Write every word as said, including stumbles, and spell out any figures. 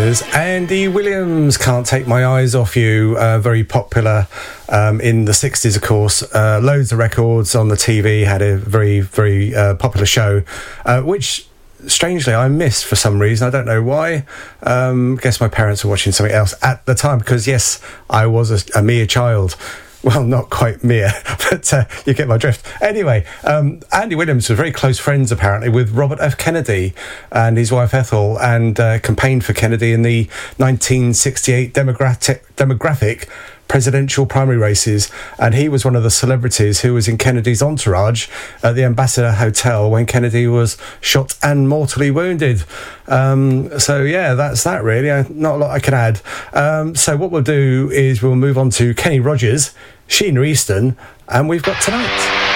Sisters. Andy Williams, Can't Take My Eyes Off You, uh, very popular um, in the sixties, of course. Uh, loads of records on the T V, had a very, very uh, popular show, uh, which strangely I missed for some reason. I don't know why. Um, I guess my parents were watching something else at the time, because yes, I was a, a mere child. Well, not quite mere, but uh, you get my drift. Anyway, um, Andy Williams was very close friends, apparently, with Robert F. Kennedy and his wife Ethel, and uh, campaigned for Kennedy in the nineteen sixty-eight demographic, demographic presidential primary races. And he was one of the celebrities who was in Kennedy's entourage at the Ambassador Hotel when Kennedy was shot and mortally wounded. Um, so, yeah, that's that, really. Uh, not a lot I can add. Um, so what we'll do is we'll move on to Kenny Rogers, Sheena Easton, and we've got Tonight.